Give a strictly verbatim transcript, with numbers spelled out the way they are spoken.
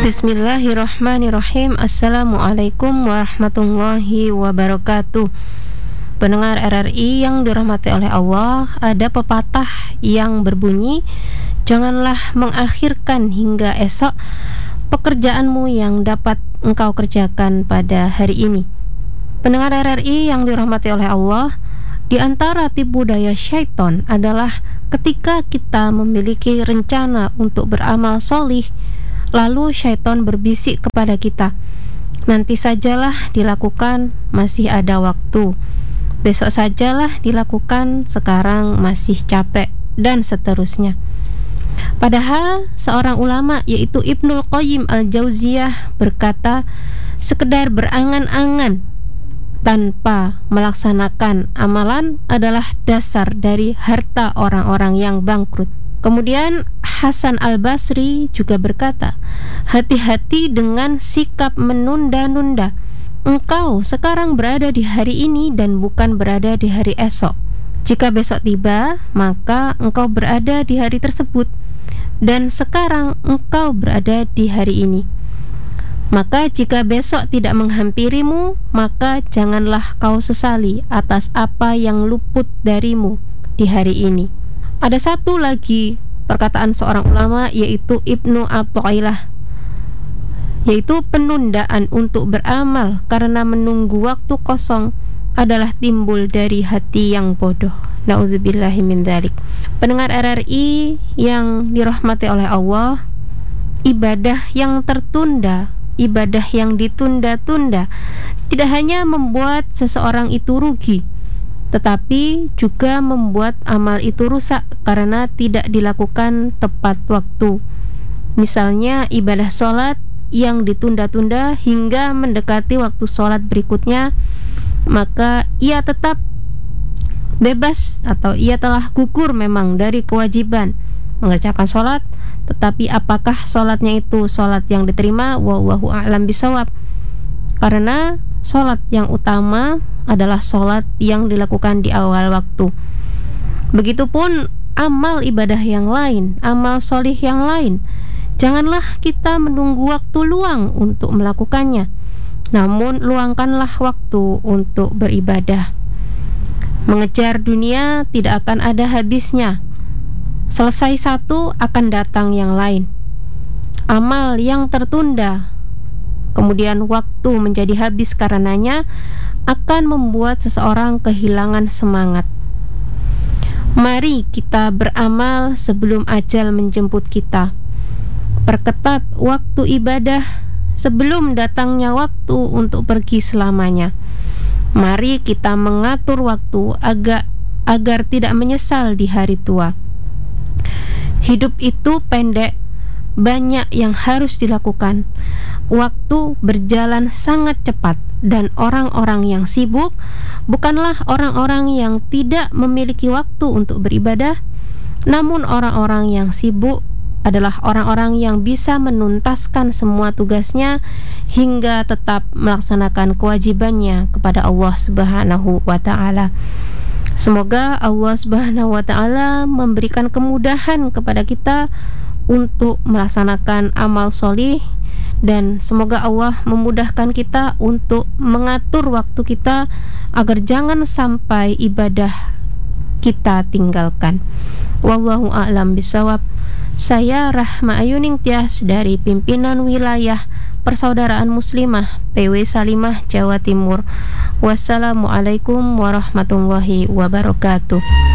Bismillahirrahmanirrahim. Assalamualaikum warahmatullahi wabarakatuh. Pendengar R R I yang dirahmati oleh Allah, ada pepatah yang berbunyi, janganlah mengakhirkan hingga esok pekerjaanmu yang dapat engkau kerjakan pada hari ini. Pendengar R R I yang dirahmati oleh Allah, di antara tipu daya syaitan adalah ketika kita memiliki rencana untuk beramal solih, lalu syaitan berbisik kepada kita, nanti sajalah dilakukan, masih ada waktu. Besok sajalah dilakukan, sekarang masih capek, dan seterusnya. Padahal seorang ulama yaitu Ibnul Qayyim Al-Jauziyah berkata, sekedar berangan-angan tanpa melaksanakan amalan adalah dasar dari harta orang-orang yang bangkrut. Kemudian Hasan Al-Basri juga berkata, hati-hati dengan sikap menunda-nunda. Engkau sekarang berada di hari ini dan bukan berada di hari esok. Jika besok tiba, maka engkau berada di hari tersebut, dan sekarang engkau berada di hari ini. Maka jika besok tidak menghampirimu, maka janganlah kau sesali atas apa yang luput darimu di hari ini. Ada satu lagi perkataan seorang ulama yaitu Ibnu Athaillah, yaitu penundaan untuk beramal karena menunggu waktu kosong adalah timbul dari hati yang bodoh. Nauzubillahi min dzalik. Pendengar R R I yang dirahmati oleh Allah, ibadah yang tertunda, ibadah yang ditunda-tunda tidak hanya membuat seseorang itu rugi, tetapi juga membuat amal itu rusak karena tidak dilakukan tepat waktu. Misalnya ibadah sholat yang ditunda-tunda hingga mendekati waktu sholat berikutnya, maka ia tetap bebas atau ia telah gugur memang dari kewajiban mengerjakan sholat, tetapi apakah sholatnya itu sholat yang diterima? Wallahu a'lam bishawab. Karena sholat yang utama adalah sholat yang dilakukan di awal waktu. Begitupun amal ibadah yang lain, amal solih yang lain. Janganlah kita menunggu waktu luang untuk melakukannya, namun luangkanlah waktu untuk beribadah. Mengejar dunia tidak akan ada habisnya. Selesai satu akan datang yang lain. Amal yang tertunda, kemudian waktu menjadi habis karenanya, akan membuat seseorang kehilangan semangat. Mari kita beramal sebelum ajal menjemput kita. Perketat waktu ibadah sebelum datangnya waktu untuk pergi selamanya. Mari kita mengatur waktu agar, agar tidak menyesal di hari tua. Hidup itu pendek, banyak yang harus dilakukan. Waktu berjalan sangat cepat, dan orang-orang yang sibuk bukanlah orang-orang yang tidak memiliki waktu untuk beribadah, namun orang-orang yang sibuk adalah orang-orang yang bisa menuntaskan semua tugasnya hingga tetap melaksanakan kewajibannya kepada Allah Subhanahu wa ta'ala. Semoga Allah Subhanahu wa ta'ala memberikan kemudahan kepada kita untuk melaksanakan amal solih, dan semoga Allah memudahkan kita untuk mengatur waktu kita agar jangan sampai ibadah kita tinggalkan. Wallahu a'lam bishawab. Saya Rahma Ayuning Tias dari pimpinan wilayah Persaudaraan Muslimah P W Salimah Jawa Timur. Wassalamualaikum warahmatullahi wabarakatuh.